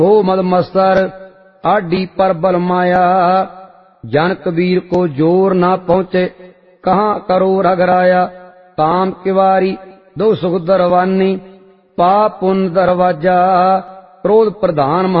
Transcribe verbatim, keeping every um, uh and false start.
हो मदमस्तर आडी पर बल माया। जन कबीर को जोर ना पहुँचे कहाँ करो रगराया। काम किवारी दो सुख दरवानी पाप पुन दरवाजा। क्रोध प्रधान